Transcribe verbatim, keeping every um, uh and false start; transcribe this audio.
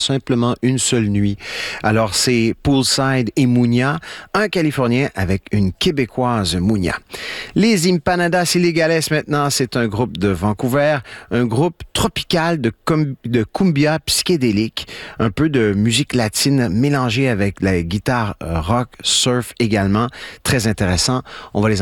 simplement une seule nuit. Alors, c'est Poolside et Mounia, un Californien avec une Québécoise, Mounia. Les Impanadas Ilegales, maintenant, c'est un groupe de Vancouver, un groupe tropical de, com- de cumbia psychédélique, un peu de musique latine mélangée avec la guitare euh, rock, surf également. Très intéressant. On va les